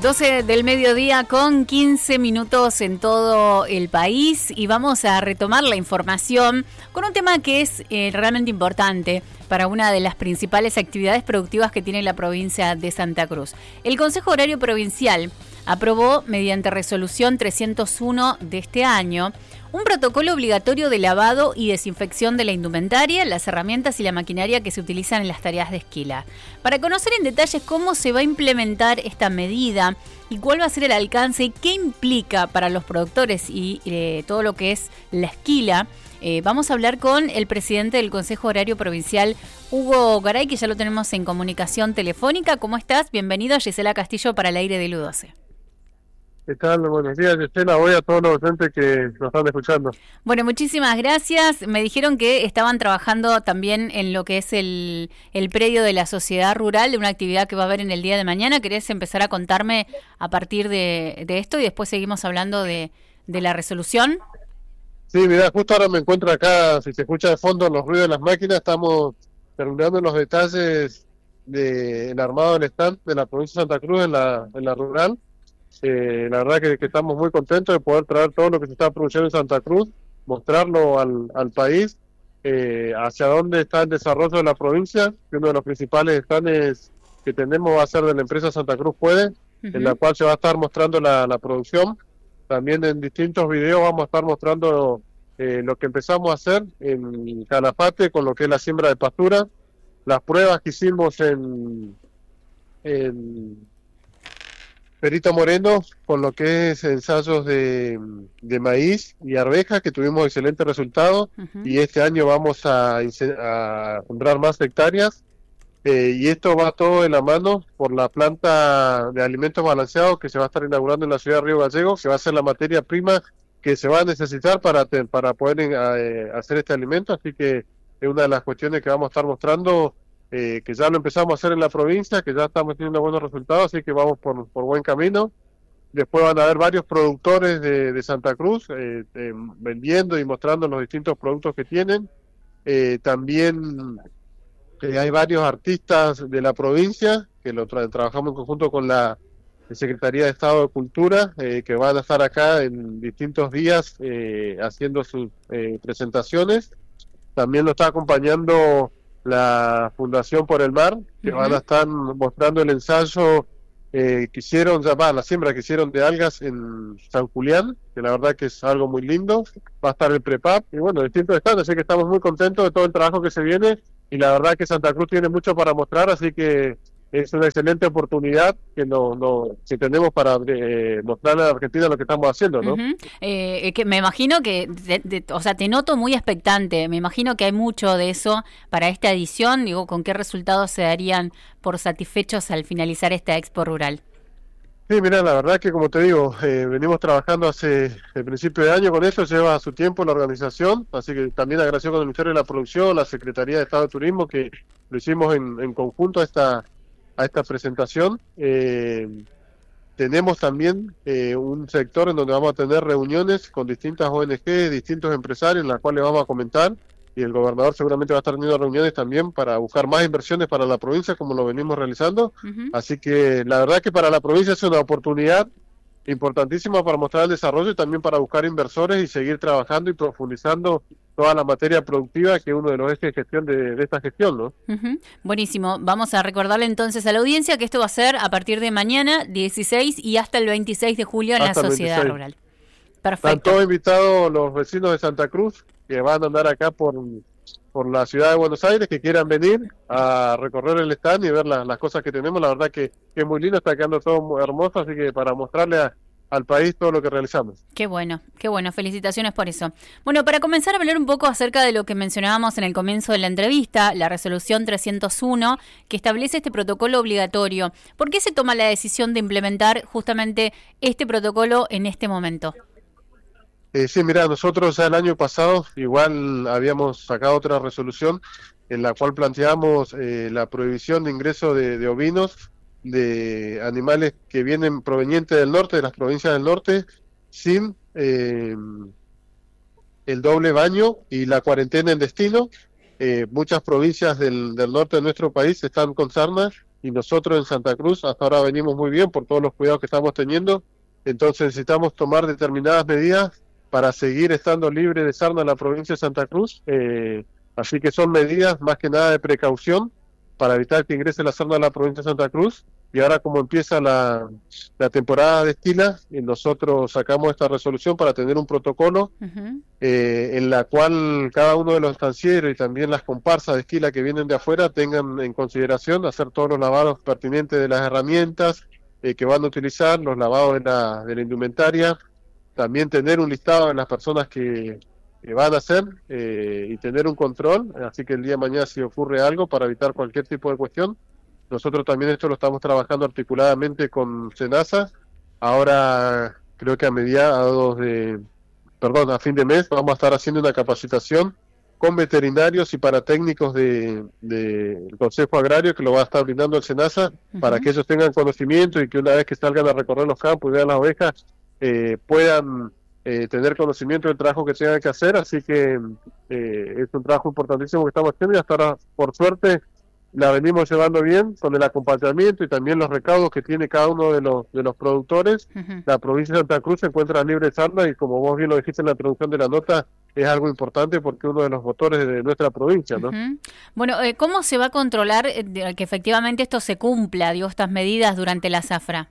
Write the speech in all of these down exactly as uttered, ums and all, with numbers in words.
doce del mediodía con quince minutos en todo el país y vamos a retomar la información con un tema que es eh, realmente importante para una de las principales actividades productivas que tiene la provincia de Santa Cruz. El Consejo Horario Provincial aprobó mediante resolución trescientos uno de este año un protocolo obligatorio de lavado y desinfección de la indumentaria, las herramientas y la maquinaria que se utilizan en las tareas de esquila. Para conocer en detalle cómo se va a implementar esta medida y cuál va a ser el alcance y qué implica para los productores y eh, todo lo que es la esquila, eh, vamos a hablar con el presidente del Consejo Horario Provincial, Hugo Garay, que ya lo tenemos en comunicación telefónica. ¿Cómo estás? Bienvenido a Gisela Castillo para el aire del U doce. ¿Qué tal? Buenos días, Gisela. Hoy a todos los oyentes que nos están escuchando. Bueno, muchísimas gracias. Me dijeron que estaban trabajando también en lo que es el, el predio de la sociedad rural, de una actividad que va a haber en el día de mañana. ¿Querés empezar a contarme a partir de, de esto y después seguimos hablando de, de la resolución? Sí, mira, justo ahora me encuentro acá, si se escucha de fondo los ruidos de las máquinas, estamos terminando los detalles del armado del stand de la provincia de Santa Cruz en la, en la rural. Eh, la verdad que, que estamos muy contentos de poder traer todo lo que se está produciendo en Santa Cruz, mostrarlo al, al país, eh, hacia dónde está el desarrollo de la provincia, que uno de los principales stands que tenemos va a ser de la empresa Santa Cruz Puede, uh-huh. en la cual se va a estar mostrando la, la producción. También en distintos videos vamos a estar mostrando eh, lo que empezamos a hacer en Calafate con lo que es la siembra de pastura, las pruebas que hicimos en... en Perito Moreno, con lo que es ensayos de, de maíz y arvejas, que tuvimos excelentes resultados, uh-huh. y este año vamos a, a sembrar más hectáreas, eh, y esto va todo de la mano por la planta de alimentos balanceados que se va a estar inaugurando en la ciudad de Río Gallegos, que va a ser la materia prima que se va a necesitar para, para poder eh, hacer este alimento, así que es una de las cuestiones que vamos a estar mostrando. Eh, que ya lo empezamos a hacer en la provincia, que ya estamos teniendo buenos resultados, así que vamos por, por buen camino. Después van a haber varios productores de, de Santa Cruz eh, eh, vendiendo y mostrando los distintos productos que tienen. Eh, también eh, hay varios artistas de la provincia, que lo tra- trabajamos en conjunto con la Secretaría de Estado de Cultura, eh, que van a estar acá en distintos días eh, haciendo sus eh, presentaciones. También lo está acompañando la Fundación por el Mar, que uh-huh. van a estar mostrando el ensayo eh, que hicieron, ya va, la siembra que hicieron de algas en San Julián, que la verdad que es algo muy lindo. Va a estar el Prepap y bueno, distintos stands, así que estamos muy contentos de todo el trabajo que se viene y la verdad que Santa Cruz tiene mucho para mostrar, así que es una excelente oportunidad que no, no si tenemos para eh, mostrar a Argentina lo que estamos haciendo, ¿no? Uh-huh. Eh, que me imagino que, de, de, o sea, te noto muy expectante. Me imagino que hay mucho de eso para esta edición. Digo, ¿con qué resultados se darían por satisfechos al finalizar esta Expo Rural? Sí, mira, la verdad que como te digo, eh, venimos trabajando hace el principio de año con eso, lleva su tiempo la organización, así que también agradezco con el Ministerio de la Producción, la Secretaría de Estado de Turismo, que lo hicimos en, en conjunto a esta a esta presentación. Eh, tenemos también eh, un sector en donde vamos a tener reuniones con distintas O N G, distintos empresarios, en las cuales vamos a comentar, y el gobernador seguramente va a estar teniendo reuniones también para buscar más inversiones para la provincia, como lo venimos realizando. Uh-huh. Así que la verdad que para la provincia es una oportunidad importantísima para mostrar el desarrollo y también para buscar inversores y seguir trabajando y profundizando toda la materia productiva, que es uno de los ejes de gestión de, de esta gestión, ¿no? Uh-huh. Buenísimo. Vamos a recordarle entonces a la audiencia que esto va a ser a partir de mañana, dieciséis, y hasta el veintiséis de julio en hasta la sociedad veintiséis. Rural. Perfecto. Están todos invitados los vecinos de Santa Cruz, que van a andar acá por, por la ciudad de Buenos Aires, que quieran venir a recorrer el stand y ver la, las cosas que tenemos. La verdad que, que es muy lindo, está quedando todo muy hermoso, así que para mostrarle a al país todo lo que realizamos. Qué bueno, qué bueno, felicitaciones por eso. Bueno, para comenzar a hablar un poco acerca de lo que mencionábamos en el comienzo de la entrevista, la resolución trescientos uno, que establece este protocolo obligatorio. ¿Por qué se toma la decisión de implementar justamente este protocolo en este momento? Eh, sí, mira, nosotros ya el año pasado igual habíamos sacado otra resolución en la cual planteamos eh, la prohibición de ingreso de, de ovinos, de animales que vienen provenientes del norte, de las provincias del norte, sin eh, el doble baño y la cuarentena en destino. Eh, muchas provincias del, del norte de nuestro país están con sarna y nosotros en Santa Cruz hasta ahora venimos muy bien por todos los cuidados que estamos teniendo, entonces necesitamos tomar determinadas medidas para seguir estando libre de sarna en la provincia de Santa Cruz, eh, así que son medidas más que nada de precaución para evitar que ingrese la sarna a la provincia de Santa Cruz. Y ahora como empieza la, la temporada de esquila, eh, nosotros sacamos esta resolución para tener un protocolo Uh-huh. eh, en la cual cada uno de los estancieros y también las comparsas de esquila que vienen de afuera tengan en consideración hacer todos los lavados pertinentes de las herramientas eh, que van a utilizar, los lavados de la, de la indumentaria, también tener un listado de las personas que, que van a hacer eh, y tener un control, así que el día de mañana si ocurre algo para evitar cualquier tipo de cuestión. Nosotros también esto lo estamos trabajando articuladamente con SENASA. Ahora creo que a mediados de, perdón, a fin de mes vamos a estar haciendo una capacitación con veterinarios y para técnicos del de, de Consejo Agrario que lo va a estar brindando el SENASA uh-huh. para que ellos tengan conocimiento y que una vez que salgan a recorrer los campos y vean las ovejas eh, puedan eh, tener conocimiento del trabajo que tengan que hacer. Así que eh, es un trabajo importantísimo que estamos haciendo y hasta ahora, por suerte, la venimos llevando bien con el acompañamiento y también los recaudos que tiene cada uno de los de los productores. Uh-huh. La provincia de Santa Cruz se encuentra libre de sarna y como vos bien lo dijiste en la introducción de la nota, es algo importante porque es uno de los motores de nuestra provincia, ¿no? Uh-huh. Bueno, eh, ¿cómo se va a controlar eh, que efectivamente esto se cumpla, digo, estas medidas durante la zafra?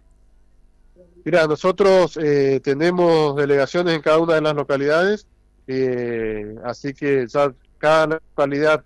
Mira, nosotros eh, tenemos delegaciones en cada una de las localidades, eh, así que ya cada localidad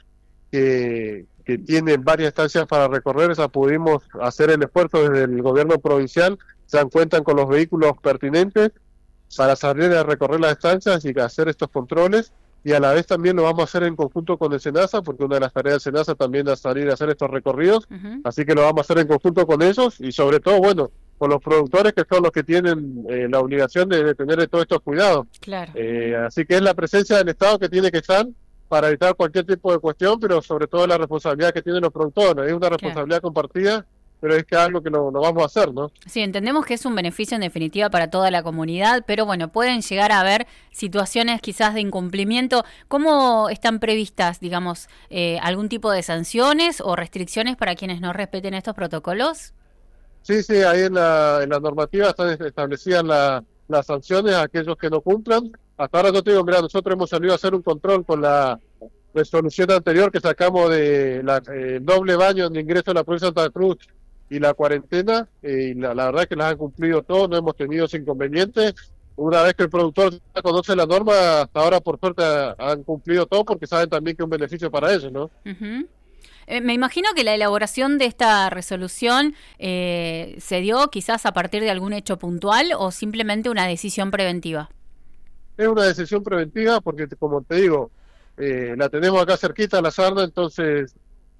que que tienen varias estancias para recorrer, o sea, pudimos hacer el esfuerzo desde el gobierno provincial, se cuentan con los vehículos pertinentes para salir a recorrer las estancias y hacer estos controles, y a la vez también lo vamos a hacer en conjunto con el SENASA, porque una de las tareas del SENASA también es salir a hacer estos recorridos, uh-huh. así que lo vamos a hacer en conjunto con ellos, y sobre todo, bueno, con los productores que son los que tienen eh, la obligación de, de tener todos estos cuidados. Claro. Eh, así que es la presencia del Estado que tiene que estar para evitar cualquier tipo de cuestión, pero sobre todo la responsabilidad que tienen los productores. Es una responsabilidad claro. compartida, pero es que algo que lo, lo vamos a hacer, ¿no? Sí, entendemos que es un beneficio en definitiva para toda la comunidad, pero bueno, pueden llegar a haber situaciones quizás de incumplimiento. ¿Cómo están previstas, digamos, eh, algún tipo de sanciones o restricciones para quienes no respeten estos protocolos? Sí, sí, ahí en la, en la normativa están establecidas la, las sanciones a aquellos que no cumplan. Hasta ahora yo te digo, mira, nosotros hemos salido a hacer un control con la resolución anterior que sacamos de la eh, doble baño de ingreso a la provincia de Santa Cruz y la cuarentena, eh, y la, la verdad es que las han cumplido todos, no hemos tenido inconvenientes. Una vez que el productor conoce la norma, hasta ahora por suerte han cumplido todo porque saben también que es un beneficio para ellos, ¿no? Uh-huh. Eh, me imagino que la elaboración de esta resolución eh, se dio quizás a partir de algún hecho puntual o simplemente una decisión preventiva. Es una decisión preventiva porque, como te digo, eh, la tenemos acá cerquita, la sarna, entonces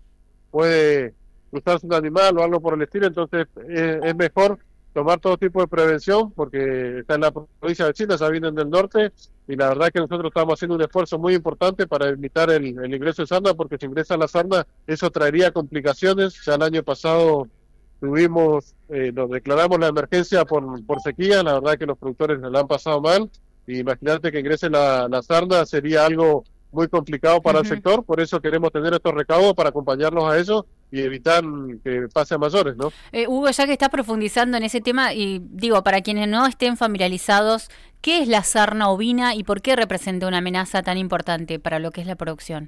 puede cruzarse un animal o algo por el estilo, entonces eh, es mejor tomar todo tipo de prevención porque está en la provincia de Chile, ya vienen del norte, y la verdad que nosotros estamos haciendo un esfuerzo muy importante para evitar el, el ingreso de sarna, porque si ingresa la sarna, eso traería complicaciones. Ya el año pasado tuvimos, eh, nos declaramos la emergencia por, por sequía, la verdad que los productores la han pasado mal, y imagínate que ingrese la, la sarna sería algo muy complicado para uh-huh. el sector, por eso queremos tener estos recaudos para acompañarlos a ellos y evitar que pase a mayores, ¿no? Eh, Hugo, ya que estás profundizando en ese tema, y digo, para quienes no estén familiarizados, ¿qué es la sarna ovina y por qué representa una amenaza tan importante para lo que es la producción?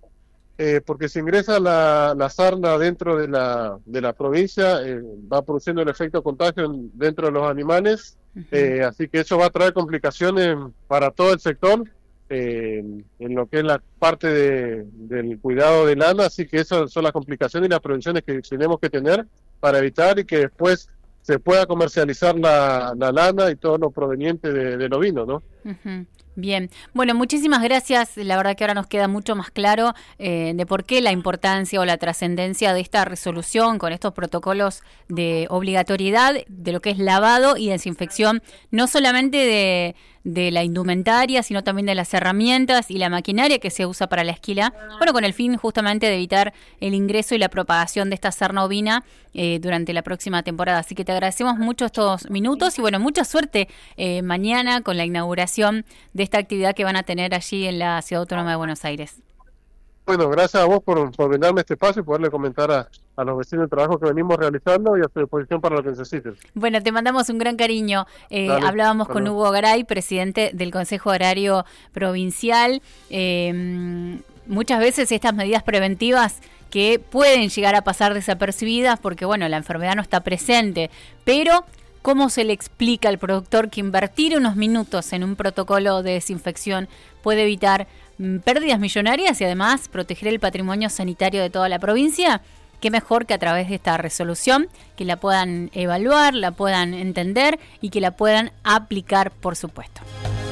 Eh, porque si ingresa la, la sarna dentro de la, de la provincia, eh, va produciendo el efecto contagio en, dentro de los animales, uh-huh. eh, así que eso va a traer complicaciones para todo el sector, eh, en lo que es la parte de, del cuidado de lana, así que esas son las complicaciones y las prevenciones que tenemos que tener para evitar y que después se pueda comercializar la, la lana y todo lo proveniente de, del ovino, ¿no? Uh-huh. Bien, bueno, muchísimas gracias. La verdad que ahora nos queda mucho más claro eh, de por qué la importancia o la trascendencia de esta resolución con estos protocolos de obligatoriedad de lo que es lavado y desinfección, no solamente de, de la indumentaria, sino también de las herramientas y la maquinaria que se usa para la esquila, bueno, con el fin justamente de evitar el ingreso y la propagación de esta sarna ovina eh, durante la próxima temporada. Así que te agradecemos mucho estos minutos y bueno, mucha suerte eh, mañana con la inauguración de esta actividad que van a tener allí en la Ciudad Autónoma de Buenos Aires. Bueno, gracias a vos por, por brindarme este espacio y poderle comentar a, a los vecinos el trabajo que venimos realizando y a su disposición para lo que necesiten. Bueno, te mandamos un gran cariño. Eh, Dale, hablábamos dale. con Hugo Garay, presidente del Consejo Agrario Provincial. Eh, muchas veces estas medidas preventivas que pueden llegar a pasar desapercibidas porque, bueno, la enfermedad no está presente, pero ¿cómo se le explica al productor que invertir unos minutos en un protocolo de desinfección puede evitar mm, pérdidas millonarias y además proteger el patrimonio sanitario de toda la provincia? Qué mejor que a través de esta resolución que la puedan evaluar, la puedan entender y que la puedan aplicar, por supuesto.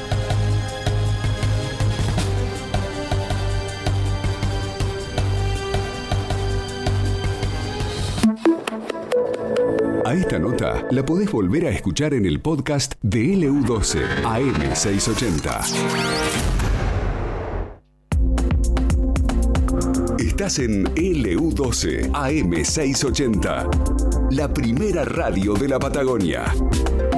A esta nota la podés volver a escuchar en el podcast de L U doce A M seiscientos ochenta. Estás en L U doce A M seiscientos ochenta, la primera radio de la Patagonia.